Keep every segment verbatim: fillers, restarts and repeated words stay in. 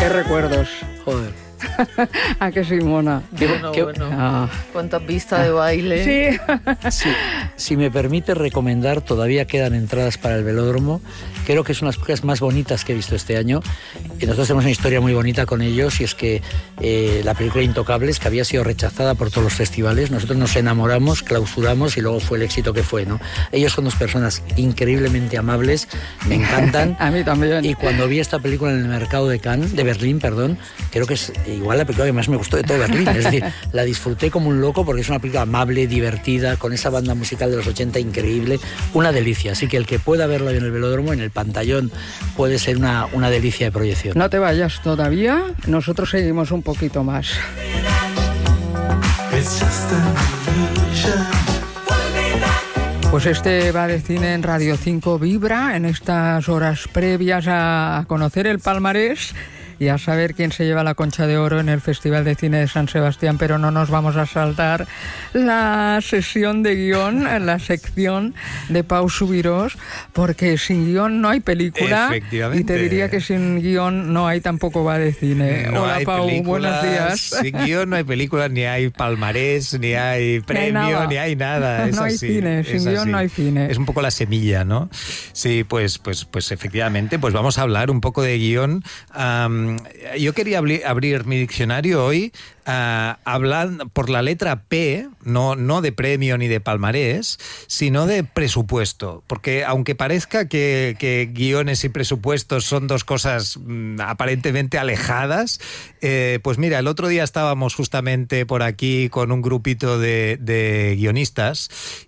Qué recuerdos. Joder. ¿A que sí, Mona? Qué bueno, qué, bueno. Ah. Cuántas pistas de baile. Sí. Sí, si me permite recomendar, todavía quedan entradas para el Velódromo. Creo que es una de las películas más bonitas que he visto este año. Y nosotros tenemos una historia muy bonita con ellos, y es que eh, la película Intocables, que había sido rechazada por todos los festivales, nosotros nos enamoramos, clausuramos y luego fue el éxito que fue, ¿no? Ellos son dos personas increíblemente amables, me encantan. A mí también. Y cuando vi esta película en el mercado de Cannes, de Berlín, perdón, creo que es igual la película que más me gustó de todo Berlín. Es decir, la disfruté como un loco porque es una película amable, divertida, con esa banda musical de los ochenta increíble, una delicia. Así que el que pueda verlo en el Velódromo, en el pantallón, puede ser una, una delicia de proyección. No te vayas todavía, nosotros seguimos un poquito más. Pues este va de cine en Radio cinco vibra en estas horas previas a conocer el palmarés y a saber quién se lleva la Concha de Oro en el Festival de Cine de San Sebastián, pero no nos vamos a saltar la sesión de guión, la sección de Pau Subirós, porque sin guión no hay película, y te diría que sin guión no hay tampoco va de cine. No Hola hay Pau, buenos días. Sin guión no hay películas, ni hay palmarés, ni hay premio, hay ni hay nada. Es no hay así, cine, sin guión así. no hay cine. Es un poco la semilla, ¿no? Sí, pues, pues, pues efectivamente, pues vamos a hablar un poco de guión. Um, yo quería abri- abrir mi diccionario hoy uh, hablando por la letra P, no, no de premio ni de palmarés, sino de presupuesto. Porque aunque parezca que, que guiones y presupuestos son dos cosas mm, aparentemente alejadas, eh, pues mira, el otro día estábamos justamente por aquí con un grupito de, de guionistas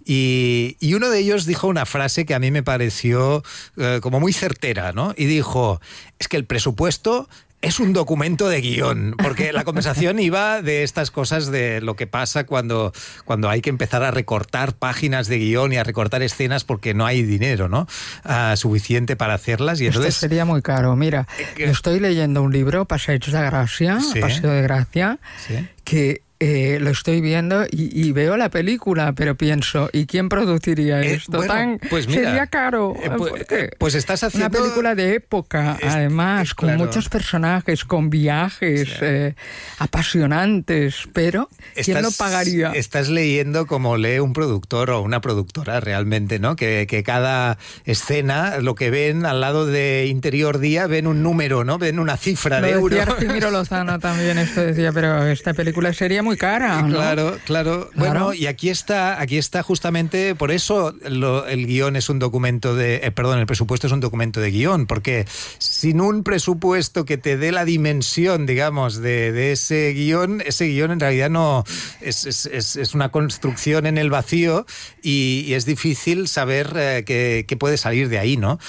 y, y uno de ellos dijo una frase que a mí me pareció eh, como muy certera, ¿no? Y dijo, es que el presupuesto es un documento de guión, porque la conversación iba de estas cosas de lo que pasa cuando, cuando hay que empezar a recortar páginas de guión y a recortar escenas porque no hay dinero, ¿no? Uh, suficiente para hacerlas. Y entonces esto sería muy caro. Mira, eh, estoy leyendo un libro, Passeig de Gràcia, ¿sí? Paseo de Gracia, ¿sí? que Eh, lo estoy viendo y, y veo la película, pero pienso, ¿y quién produciría Eh, esto? bueno, Tan, pues mira, sería caro. eh, pues, porque pues estás haciendo una película de época, es, además, es, con claro. muchos personajes, con viajes sí. eh, apasionantes, pero ¿quién estás, lo pagaría? Estás leyendo como lee un productor o una productora realmente, ¿no? Que, que cada escena, lo que ven al lado de Interior Día, ven un número, ¿no? Ven una cifra Lo de euro. decía Arcimiro Lozano también, esto decía, pero esta película sería muy cara, ¿no? Claro, claro. Bueno, Claro. y aquí está, aquí está justamente, por eso lo, el guión es un documento de, eh, perdón, el presupuesto es un documento de guión, porque sin un presupuesto que te dé la dimensión, digamos, de, de ese guión, ese guión en realidad no es, es, es, es una construcción en el vacío y, y es difícil saber eh, qué, qué puede salir de ahí, ¿no?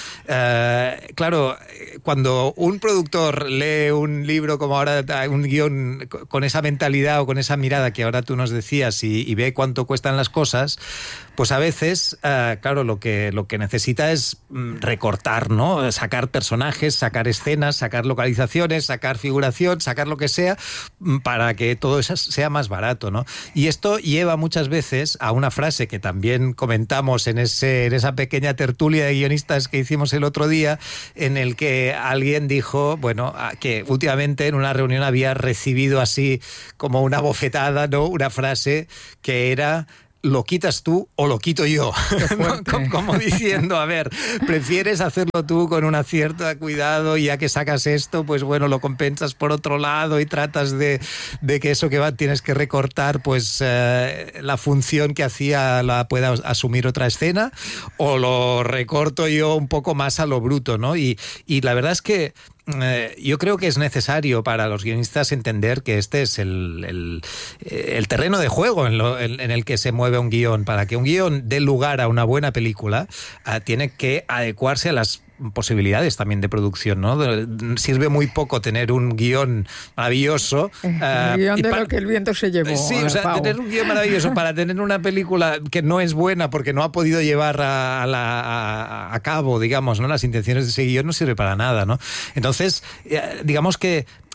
Eh, claro, cuando un productor lee un libro como ahora, un guión con esa mentalidad o con esa mirada que ahora tú nos decías y, y ve cuánto cuestan las cosas, pues a veces, uh, claro, lo que, lo que necesita es mm, recortar, ¿no? Sacar personajes, sacar escenas, sacar localizaciones, sacar figuración, sacar lo que sea, mm, para que todo eso sea más barato, ¿no? Y esto lleva muchas veces a una frase que también comentamos en, ese, en esa pequeña tertulia de guionistas que hicimos el otro día, en el que alguien dijo, bueno, que últimamente en una reunión había recibido así como una bofetada, ¿no? Una frase que era: ¿lo quitas tú o lo quito yo? ¿No? Como, como diciendo, a ver, ¿prefieres hacerlo tú con una cierta cuidado y ya que sacas esto, pues bueno, lo compensas por otro lado y tratas de, de que eso que va, tienes que recortar, pues eh, la función que hacía la pueda asumir otra escena, o lo recorto yo un poco más a lo bruto, ¿no? Y, y la verdad es que Eh, yo creo que es necesario para los guionistas entender que este es el, el, el terreno de juego en, lo, en, en el que se mueve un guión. Para que un guión dé lugar a una buena película, uh, tiene que adecuarse a las posibilidades también de producción, ¿no? Sirve muy poco tener un guión maravilloso. El uh, guión de pa- lo que el viento se llevó. Sí, o sea, Pau. tener un guión maravilloso para tener una película que no es buena porque no ha podido llevar a, a, la, a, a cabo, digamos, ¿no? Las intenciones de ese guión no sirve para nada, ¿no? Entonces, digamos que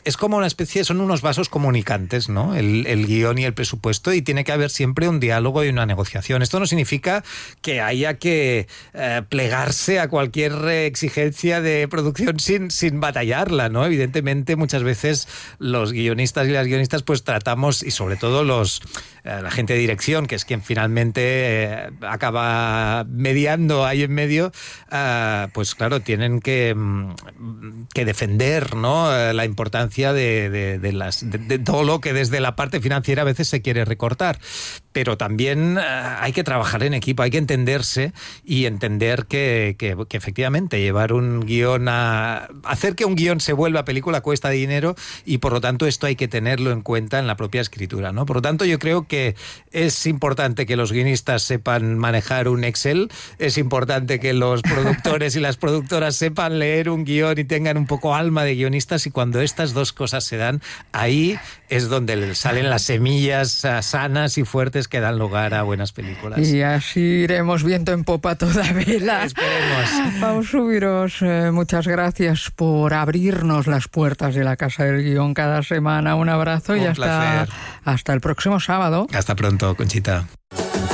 es como una especie, son unos vasos comunicantes, ¿no? El, el guión y el presupuesto, y tiene que haber siempre un diálogo y una negociación. Esto no significa que haya que eh, plegarse a cualquier exigencia de producción sin, sin batallarla, ¿no? Evidentemente, muchas veces los guionistas y las guionistas pues tratamos, y sobre todo los eh, la gente de dirección, que es quien finalmente eh, acaba mediando ahí en medio, eh, pues claro, tienen que, que defender, ¿no? Eh, la importancia de, de, de, las, de, de todo lo que desde la parte financiera a veces se quiere recortar. Pero también eh, hay que trabajar en equipo, hay que entenderse y entender que, que, que efectivamente llevar un guión a... hacer que un guión se vuelva película cuesta dinero, y por lo tanto esto hay que tenerlo en cuenta en la propia escritura, ¿no? Por lo tanto, yo creo que es importante que los guionistas sepan manejar un Excel, es importante que los productores y las productoras sepan leer un guión y tengan un poco alma de guionistas, y cuando estas dos cosas se dan, ahí es donde salen las semillas uh, sanas y fuertes que dan lugar a buenas películas. Y así iremos viento en popa toda vela. Esperemos. Pau Subiros, eh, muchas gracias por abrirnos las puertas de la Casa del Guión cada semana. Un abrazo. Un y hasta, hasta el próximo sábado. Hasta pronto, Conchita.